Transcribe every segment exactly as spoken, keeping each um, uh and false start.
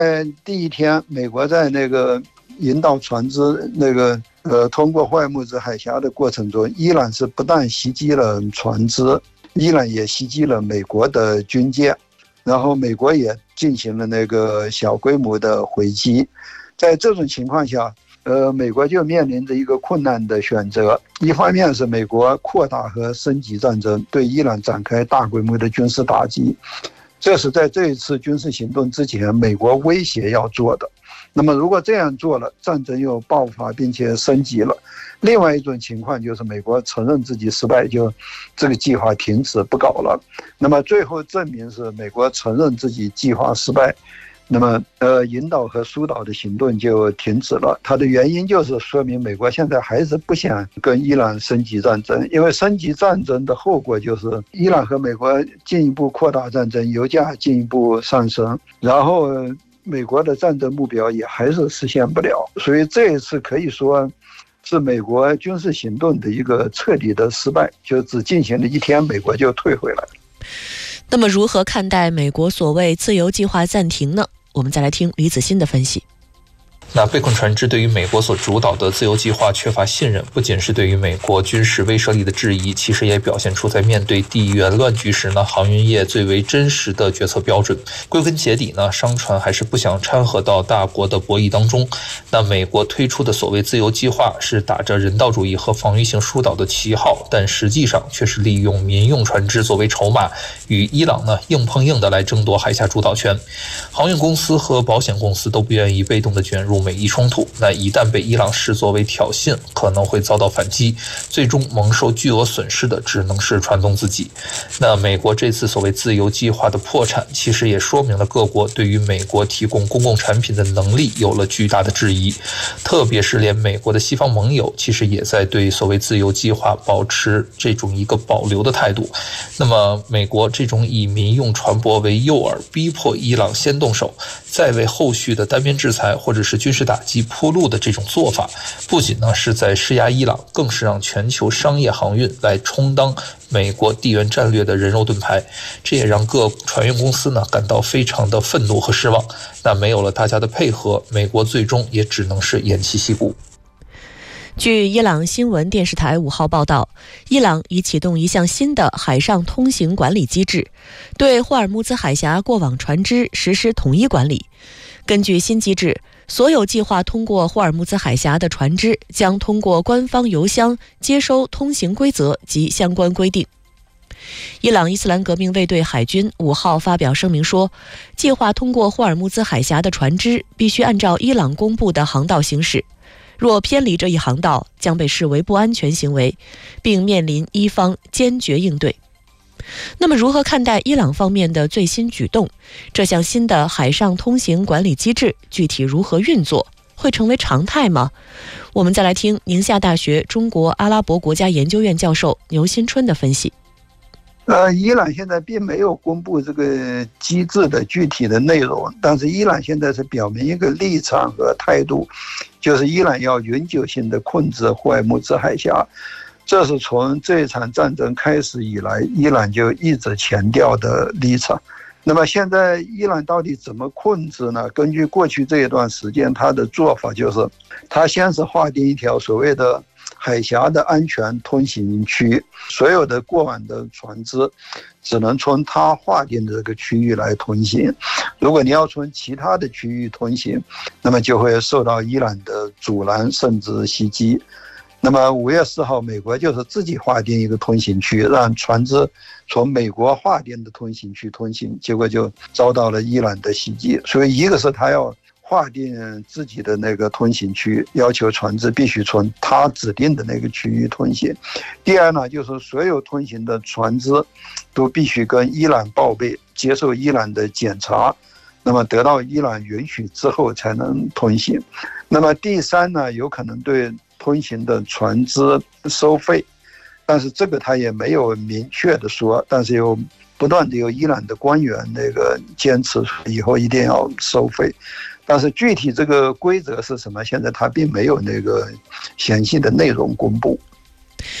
呃，第一天，美国在那个引导船只那个呃通过霍尔木兹海峡的过程中，伊朗是不但袭击了船只，伊朗也袭击了美国的军舰，然后美国也进行了那个小规模的回击。在这种情况下，呃，美国就面临着一个困难的选择，一方面是美国扩大和升级战争，对伊朗展开大规模的军事打击，这是在这一次军事行动之前美国威胁要做的。那么如果这样做了，战争又爆发并且升级了。另外一种情况就是美国承认自己失败，就这个计划停止不搞了。那么最后证明是美国承认自己计划失败，那么呃引导和疏导的行动就停止了。它的原因就是说明美国现在还是不想跟伊朗升级战争，因为升级战争的后果就是伊朗和美国进一步扩大战争，油价进一步上升，然后美国的战争目标也还是实现不了。所以这一次可以说是美国军事行动的一个彻底的失败，就只进行了一天，美国就退回来了。 那么如何看待美国所谓自由计划暂停呢？我们再来听李子欣的分析。 那被困船只对于美国所主导的自由计划缺乏信任，不仅是对于美国军事威慑力的质疑，其实也表现出在面对地缘乱局时呢，航运业最为真实的决策标准。归根结底呢，商船还是不想掺和到大国的博弈当中。那美国推出的所谓自由计划是打着人道主义和防御性疏导的旗号，但实际上却是利用民用船只作为筹码，与伊朗呢硬碰硬的来争夺海峡主导权。航运公司和保险公司都不愿意被动的卷入美伊冲突，那一旦被伊朗视作为挑衅，可能会遭到反击，最终蒙受巨额损失的只能是船东自己。那美国这次所谓自由计划的破产，其实也说明了各国对于美国提供公共产品的能力有了巨大的质疑，特别是连美国的西方盟友其实也在对所谓自由计划保持这种一个保留的态度。那么美国这种以民用船舶为诱饵，逼迫伊朗先动手，再为后续的单边制裁或者是军事打击铺路的这种做法，不仅呢是在施压伊朗，更是让全球商业航运来充当美国地缘战略的人肉盾牌。这也让各船运公司呢感到非常的愤怒和失望。那没有了大家的配合，美国最终也只能是偃旗息鼓。 据伊朗新闻电视台五号报道，伊朗已启动一项新的海上通行管理机制，对霍尔木兹海峡过往船只实施统一管理。根据新机制，所有计划通过霍尔木兹海峡的船只将通过官方邮箱接收通行规则及相关规定。伊朗伊斯兰革命卫队海军五号发表声明说，计划通过霍尔木兹海峡的船只必须按照伊朗公布的航道行驶，若偏离这一航道，将被视为不安全行为，并面临伊方坚决应对。那么如何看待伊朗方面的最新举动？这项新的海上通行管理机制具体如何运作？会成为常态吗？我们再来听宁夏大学中国阿拉伯国家研究院教授牛新春的分析。 呃，伊朗现在并没有公布这个机制的具体的内容，但是伊朗现在是表明一个立场和态度，就是伊朗要永久性的控制霍尔木兹海峡。这是从这场战争开始以来，伊朗就一直强调的立场。那么现在伊朗到底怎么控制呢？根据过去这一段时间，他的做法就是，他先是划定一条所谓的海峡的安全通行区，所有的过往的船只只能从他划定的这个区域来通行。如果你要从其他的区域通行，那么就会受到伊朗的阻拦甚至袭击。那么五月四号，美国就是自己划定一个通行区，让船只从美国划定的通行区通行，结果就遭到了伊朗的袭击。所以一个是他要划定自己的那个通行区，要求船只必须从他指定的那个区域通行。第二呢，就是所有通行的船只都必须跟伊朗报备，接受伊朗的检查，那么得到伊朗允许之后才能通行。那么第三呢，有可能对通行的船只收费，但是这个他也没有明确的说，但是有不断的有伊朗的官员那个坚持以后一定要收费，但是具体这个规则是什么，现在他并没有那个详细的内容公布。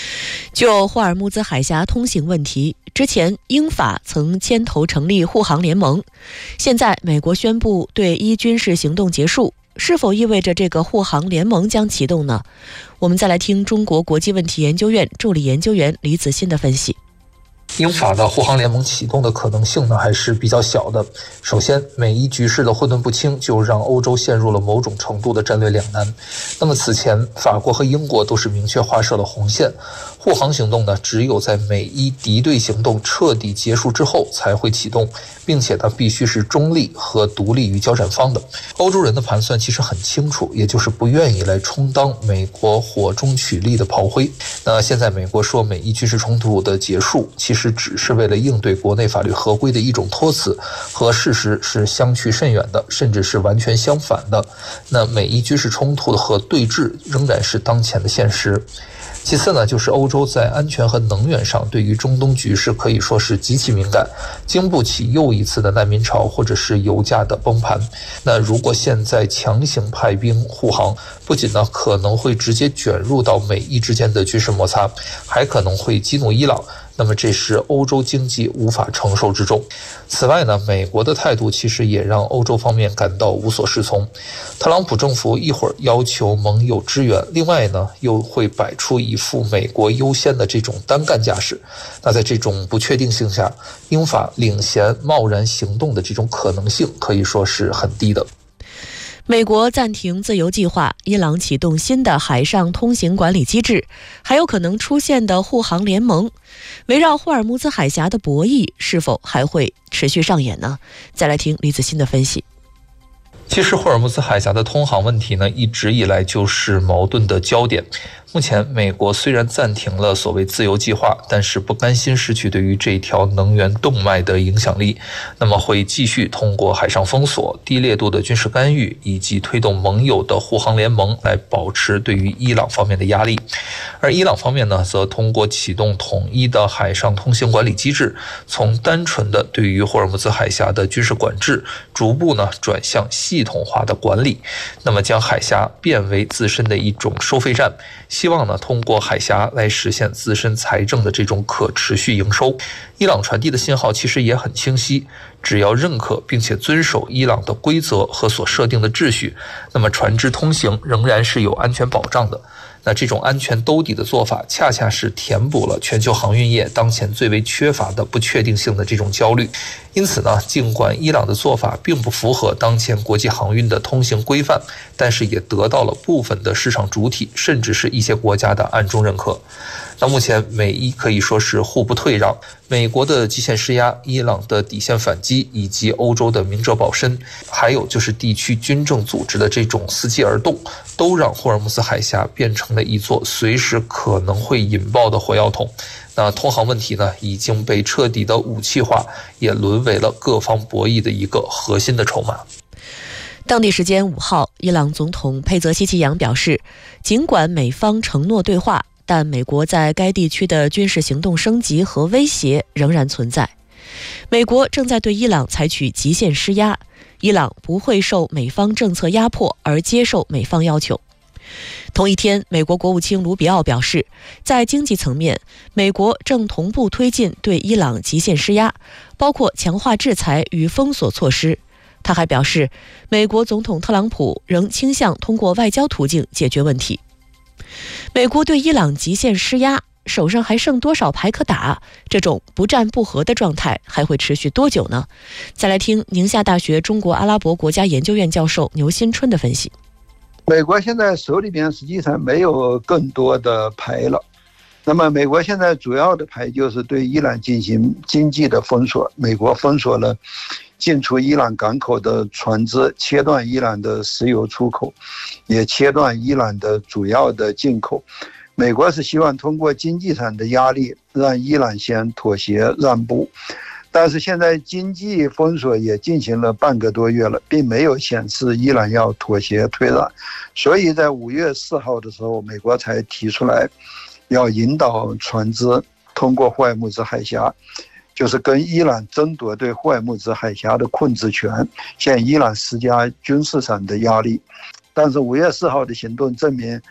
就霍尔木兹海峡通行问题，之前英法曾牵头成立护航联盟，现在美国宣布对伊军事行动结束，是否意味着这个护航联盟将启动呢？我们再来听中国国际问题研究院助理研究员李子欣的分析。 英法的护航联盟启动的可能性呢还是比较小的。首先，美伊局势的混沌不清就让欧洲陷入了某种程度的战略两难。那么此前，法国和英国都是明确划设了红线，护航行动呢只有在美伊敌对行动彻底结束之后才会启动，并且呢必须是中立和独立于交战方的。欧洲人的盘算其实很清楚，也就是不愿意来充当美国火中取栗的炮灰。那现在美国说美伊军事冲突的结束，其实只是为了应对国内法律合规的一种托词，和事实是相去甚远的，甚至是完全相反的。那美伊军事冲突和对峙仍然是当前的现实。其次呢，就是欧洲在安全和能源上对于中东局势可以说是极其敏感，经不起又一次的难民潮或者是油价的崩盘。那如果现在强行派兵护航，不仅呢可能会直接卷入到美伊之间的军事摩擦，还可能会激怒伊朗，那么这是欧洲经济无法承受之重。此外呢，美国的态度其实也让欧洲方面感到无所适从。特朗普政府一会儿要求盟友支援，另外呢又会摆出一副美国优先的这种单干架势。那在这种不确定性下，英法领衔贸然行动的这种可能性可以说是很低的。 美国暂停自由计划，伊朗启动新的海上通行管理机制，还有可能出现的护航联盟，围绕霍尔木兹海峡的博弈是否还会持续上演呢？再来听李子欣的分析。 其实霍尔木兹海峡的通航问题呢，一直以来就是矛盾的焦点。目前，美国虽然暂停了所谓自由计划，但是不甘心失去对于这条能源动脉的影响力，那么会继续通过海上封锁、低烈度的军事干预以及推动盟友的护航联盟来保持对于伊朗方面的压力。而伊朗方面呢，则通过启动统一的海上通行管理机制，从单纯的对于霍尔木兹海峡的军事管制，逐步呢转向系统化的管理，那么将海峡变为自身的一种收费站。希望呢，通过海峡来实现自身财政的这种可持续营收。伊朗传递的信号其实也很清晰，只要认可并且遵守伊朗的规则和所设定的秩序，那么船只通行仍然是有安全保障的。那这种安全兜底的做法，恰恰是填补了全球航运业当前最为缺乏的不确定性的这种焦虑。因此呢，尽管伊朗的做法并不符合当前国际航运的通行规范，但是也得到了部分的市场主体，甚至是一些国家的暗中认可。那目前美伊可以说是互不退让，美国的极限施压，伊朗的底线反击，以及欧洲的明哲保身，还有就是地区军政组织的这种伺机而动，都让霍尔木兹海峡变成了一座随时可能会引爆的火药桶。那通航问题呢，已经被彻底的武器化，也沦为了各方博弈的一个核心的筹码。 当地时间五号，伊朗总统佩泽西奇扬表示，尽管美方承诺对话，但美国在该地区的军事行动升级和威胁仍然存在。美国正在对伊朗采取极限施压，伊朗不会受美方政策压迫而接受美方要求。同一天，美国国务卿卢比奥表示，在经济层面，美国正同步推进对伊朗极限施压，包括强化制裁与封锁措施。他还表示，美国总统特朗普仍倾向通过外交途径解决问题。美国对伊朗极限施压，手上还剩多少牌可打？这种不战不和的状态还会持续多久呢？再来听宁夏大学中国阿拉伯国家研究院教授牛新春的分析。 美国现在手里边实际上没有更多的牌了，那么美国现在主要的牌就是对伊朗进行经济的封锁。美国封锁了进出伊朗港口的船只，切断伊朗的石油出口，也切断伊朗的主要的进口。美国是希望通过经济上的压力让伊朗先妥协让步，但是现在经济封锁也进行了半个多月了，并没有显示伊朗要妥协退让，所以在五月四号的时候，美国才提出来要引导船只通过霍尔木兹海峡，就是跟伊朗争夺对霍尔木兹海峡的控制权，向伊朗施加军事上的压力。但是五月四号的行动证明，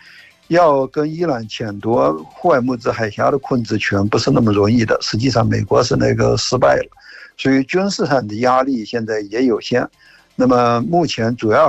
要跟伊朗抢夺霍尔木兹海峡的控制权不是那么容易的。实际上，美国是那个失败了，所以军事上的压力现在也有限。那么目前主要